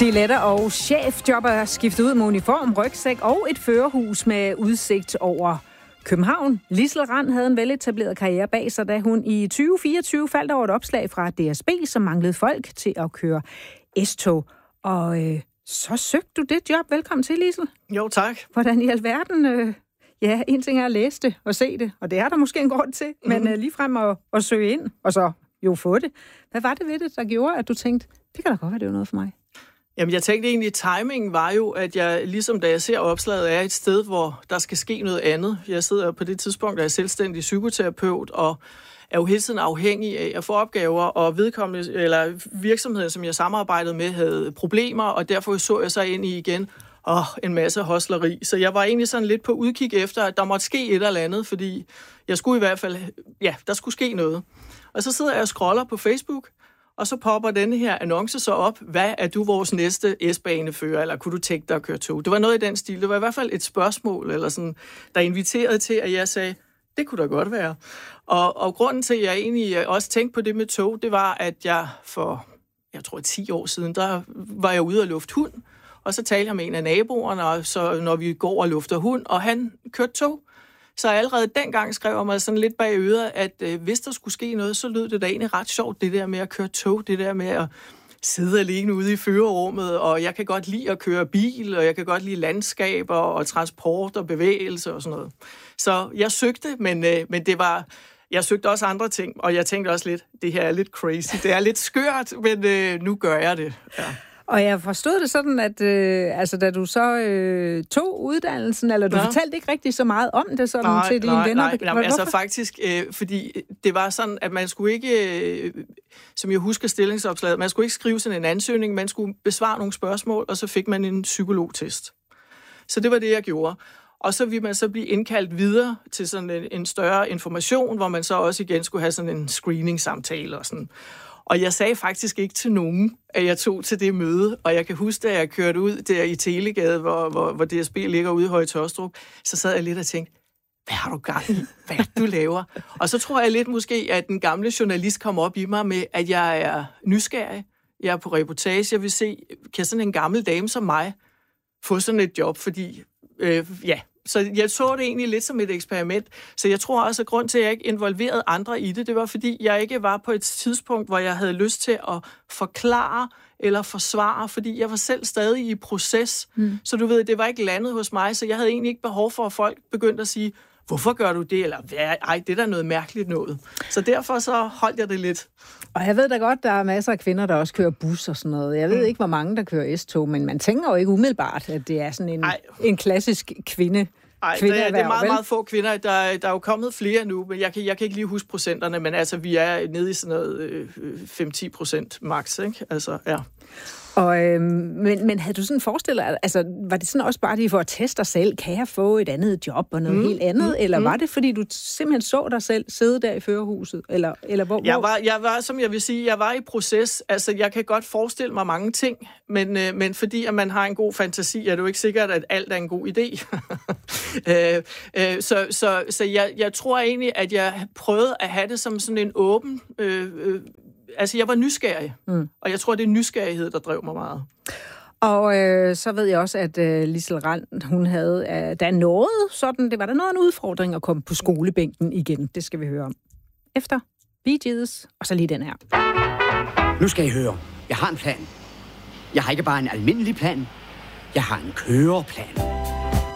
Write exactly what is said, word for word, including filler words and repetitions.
Det er lettere og chefjob er skiftet ud med uniform, rygsæk og et førerhus med udsigt over København. Liesl Rand havde en veletableret karriere bag sig, da hun i tyve fireogtyve faldt over et opslag fra D S B, som manglede folk til at køre S-tog. Og øh, så søgte du det job. Velkommen til, Liesl. Jo, tak. Hvordan i alverden... Øh, ja, en ting er at læse det og se det, og det er der måske en grund til, mm. men øh, ligefrem at, at søge ind, og så jo få det. Hvad var det ved det, der gjorde, at du tænkte, det kan da godt være, det var noget for mig? Jamen, jeg tænkte egentlig, at timingen var jo, at jeg, ligesom da jeg ser opslaget, er et sted, hvor der skal ske noget andet. Jeg sidder på det tidspunkt, der er selvstændig psykoterapeut, og er jo hele tiden afhængig af at få opgaver, og vedkommende, eller virksomheden, som jeg samarbejdede med, havde problemer, og derfor så jeg så ind i igen, og en masse hostleri. Så jeg var egentlig sådan lidt på udkig efter, at der måtte ske et eller andet, fordi jeg skulle i hvert fald, ja, der skulle ske noget. Og så sidder jeg og scroller på Facebook, og så popper denne her annonce så op. Hvad er du vores næste S-banefører, eller kunne du tænke dig at køre tog? Det var noget i den stil. Det var i hvert fald et spørgsmål, eller sådan, der inviterede til, at jeg sagde, det kunne da godt være. Og, og grunden til, at jeg egentlig også tænkte på det med tog, det var, at jeg for, jeg tror, ti år siden, der var jeg ude og lufte hund, og så talte jeg med en af naboerne, og så, når vi går og lufter hund, og han kørte tog. Så allerede dengang skrev jeg mig sådan lidt bag øret, at øh, hvis der skulle ske noget, så lød det da egentlig ret sjovt, det der med at køre tog, det der med at sidde alene ude i førerrummet, og jeg kan godt lide at køre bil, og jeg kan godt lide landskaber og transport og bevægelse og sådan noget. Så jeg søgte, men, øh, men det var... Jeg søgte også andre ting, og jeg tænkte også lidt, det her er lidt crazy, det er lidt skørt, men øh, nu gør jeg det, ja. Og jeg forstod det sådan, at øh, altså, da du så øh, tog uddannelsen, eller du ja. fortalte ikke rigtig så meget om det sådan, nej, til dine nej, venner. Nej, nej, altså faktisk, øh, fordi det var sådan, at man skulle ikke, øh, som jeg husker stillingsopslaget, man skulle ikke skrive sådan en ansøgning, man skulle besvare nogle spørgsmål, og så fik man en psykologtest. Så det var det, jeg gjorde. Og så ville man så blive indkaldt videre til sådan en, en større information, hvor man så også igen skulle have sådan en screening-samtale og sådan. Og jeg sagde faktisk ikke til nogen, at jeg tog til det møde. Og jeg kan huske, da jeg kørte ud der i Telegade, hvor, hvor, hvor D S B ligger ude i Høje Taastrup, så sad jeg lidt og tænkte, hvad har du gang i? Hvad er det, du laver? Og så tror jeg lidt måske, at den gamle journalist kom op i mig med, at jeg er nysgerrig. Jeg er på reportage. Jeg vil se, kan sådan en gammel dame som mig få sådan et job? Fordi, øh, ja... Så jeg så det egentlig lidt som et eksperiment. Så jeg tror også, at grund til, at jeg ikke involverede andre i det, det var, fordi jeg ikke var på et tidspunkt, hvor jeg havde lyst til at forklare eller forsvare, fordi jeg var selv stadig i proces. Mm. Så du ved, det var ikke landet hos mig, så jeg havde egentlig ikke behov for, at folk begyndte at sige, hvorfor gør du det? Eller, ej, det er da noget mærkeligt noget. Så derfor så holdt jeg det lidt. Og jeg ved da godt, der er masser af kvinder, der også kører bus og sådan noget. Jeg ved mm. ikke, hvor mange, der kører S-tog, men man tænker jo ikke umiddelbart, at det er sådan en, en klassisk kvinde. Nej, det, det er meget, vel? meget få kvinder. Der, der er jo kommet flere nu, men jeg kan, jeg kan ikke lige huske procenterne, men altså, vi er nede i sådan noget øh, fem til ti procent max, ikke? Altså, ja. Og, øh, men, men havde du sådan forestillet dig, altså var det sådan også bare lige for at teste dig selv, kan jeg få et andet job og noget mm. helt andet, mm. eller var det fordi du simpelthen så dig selv sidde der i førerhuset, eller, eller hvor? Jeg var, jeg var, som jeg vil sige, jeg var i proces, altså jeg kan godt forestille mig mange ting, men, øh, men fordi at man har en god fantasi, er det jo ikke sikkert, at alt er en god idé. øh, øh, så så, så jeg, jeg tror egentlig, at jeg prøvede at have det som sådan en åben... Øh, øh, Altså, jeg var nysgerrig, mm. og jeg tror, det er nysgerrighed, der drev mig meget. Og øh, så ved jeg også, at øh, Liesl Rand, hun havde, øh, der er noget sådan, det var der noget en udfordring at komme på skolebænken igen. Det skal vi høre om. Efter Bee Gees, og så lige den her. Nu skal I høre. Jeg har en plan. Jeg har ikke bare en almindelig plan. Jeg har en køreplan.